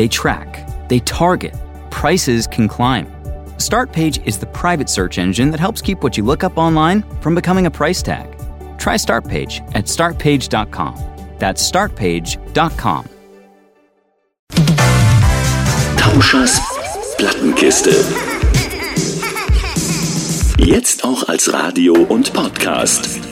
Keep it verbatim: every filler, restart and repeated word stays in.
They track, they target, prices can climb. Startpage is the private search engine that helps keep what you look up online from becoming a price tag. Try Startpage at start page dot com. That's start page dot com. Tauschers Plattenkiste. Jetzt auch als Radio und Podcast.